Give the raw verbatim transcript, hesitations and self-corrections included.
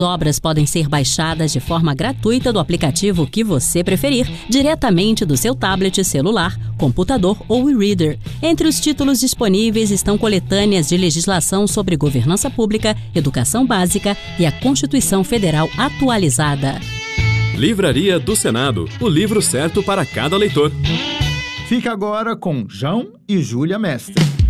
obras podem ser baixadas de forma gratuita do aplicativo que você preferir, diretamente do seu tablet, celular, computador ou e-reader. Entre os títulos disponíveis estão coletâneas de legislação sobre governança pública, educação básica e a Constituição Federal atualizada. Livraria do Senado, o livro certo para cada leitor. Fica agora com João e Júlia Mestre.